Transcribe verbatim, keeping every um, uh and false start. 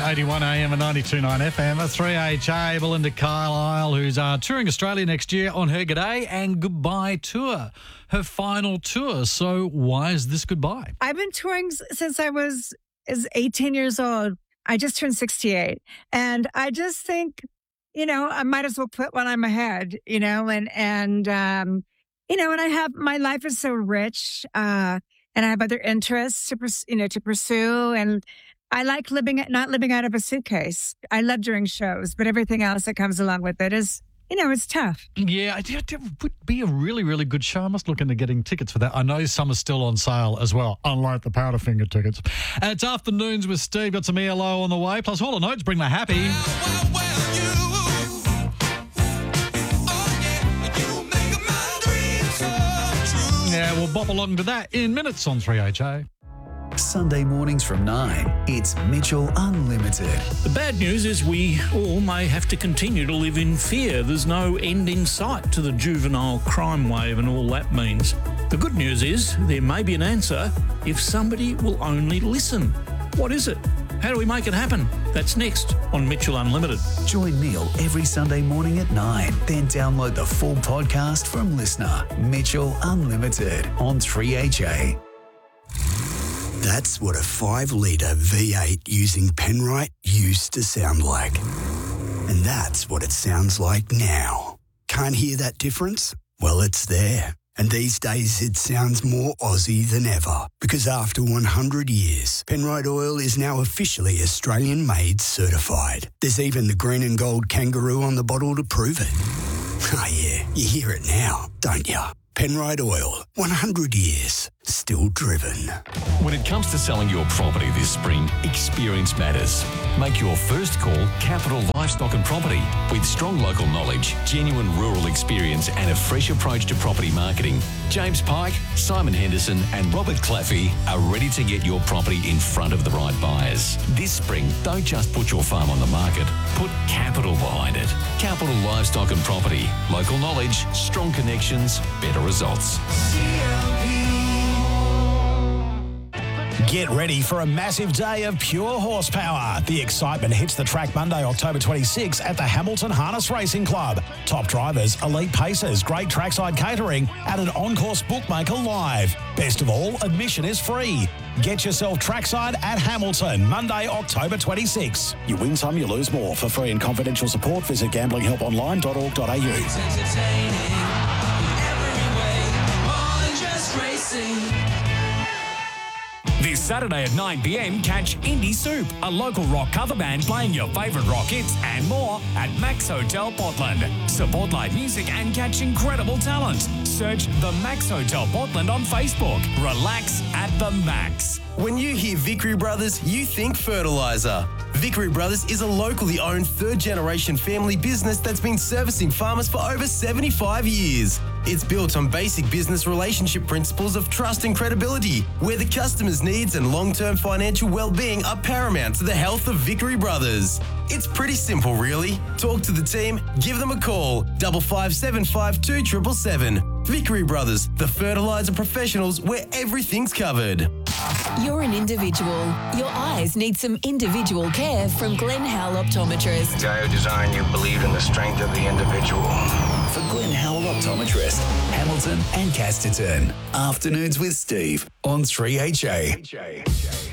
eighty-one A M and ninety-two point nine F M. A three H A, Belinda Carlisle, who's uh, touring Australia next year on her G'day and Goodbye tour. Her final tour. So why is this goodbye? I've been touring since I was is eighteen years old. I just turned sixty-eight. And I just think, you know, I might as well put one on my head, you know, and, and um, you know, and I have, my life is so rich, uh, and I have other interests to, pers- you know, to pursue. And I like living, not living out of a suitcase. I love doing shows, but everything else that comes along with it is, you know, it's tough. Yeah, it would be a really, really good show. I must look into getting tickets for that. I know some are still on sale as well, unlike the Powderfinger tickets. Uh, it's Afternoons with Steve. Got some E L O on the way. Plus, Hall and Oates bring me happy. Well, well, well, you, oh, yeah, you make my dreams come true. Yeah, we'll bop along to that in minutes on three H A. Sunday mornings from nine, it's Mitchell Unlimited. The bad news is we all may have to continue to live in fear. There's no end in sight to the juvenile crime wave and all that means. The good news is there may be an answer if somebody will only listen. What is it? How do we make it happen? That's next on Mitchell Unlimited. Join Neil every Sunday morning at nine. Then download the full podcast from Listener. Mitchell Unlimited on three H A. That's what a five litre V eight using Penrite used to sound like. And that's what it sounds like now. Can't hear that difference? Well, it's there. And these days it sounds more Aussie than ever. Because after one hundred years, Penrite Oil is now officially Australian-made certified. There's even the green and gold kangaroo on the bottle to prove it. Oh yeah, you hear it now, don't you? Penrite Oil, one hundred years, still driven. When it comes to selling your property this spring, experience matters. Make your first call Capital Livestock and Property. With strong local knowledge, genuine rural experience and a fresh approach to property marketing, James Pike, Simon Henderson and Robert Claffey are ready to get your property in front of the right buyers. This spring, don't just put your farm on the market, put capital behind it. Capital Livestock and Property. Local knowledge, strong connections, better results. Get ready for a massive day of pure horsepower. The excitement hits the track Monday, October twenty-sixth at the Hamilton Harness Racing Club. Top drivers, elite pacers, great trackside catering, and an on-course bookmaker live. Best of all, admission is free. Get yourself trackside at Hamilton, Monday, October twenty-sixth. You win some, you lose more. For free and confidential support, visit gambling help online dot org dot a u. It's entertaining in every way, more than just racing. This Saturday at nine p m, catch Indie Soup, a local rock cover band playing your favourite rock hits and more at Max Hotel Portland. Support live music and catch incredible talent. Search the Max Hotel Portland on Facebook. Relax at the Max. When you hear Vickery Brothers, you think fertiliser. Vickery Brothers is a locally owned third-generation family business that's been servicing farmers for over seventy-five years. It's built on basic business relationship principles of trust and credibility, where the customer's needs and long-term financial well-being are paramount to the health of Vickery Brothers. It's pretty simple, really. Talk to the team, give them a call, double five seven five two seven seven seven. Vickery Brothers, the fertiliser professionals where everything's covered. You're an individual. Your eyes need some individual care from Glenn Howell Optometrist. Gaia Design, you believe in the strength of the individual. For Glenn Howell Optometrist, Hamilton and Casterton. Afternoons with Steve on three H A.